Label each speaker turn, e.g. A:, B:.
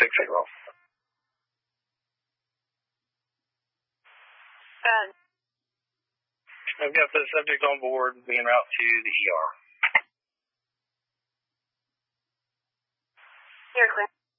A: signal. I've got the subject on board being route to the ER.
B: You're clear.